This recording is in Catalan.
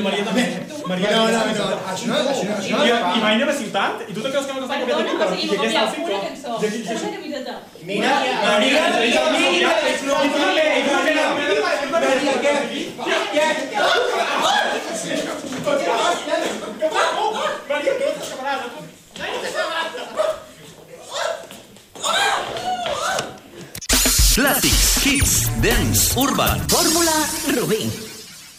Maria també. No, això no. I mai anem a ciutat? I tu te creus que m'has estat copiant de mi? I m'ho copiava una cançó. Una camiseta. Mira, Clàssics, hits, dance, urban. Fórmula Rubí.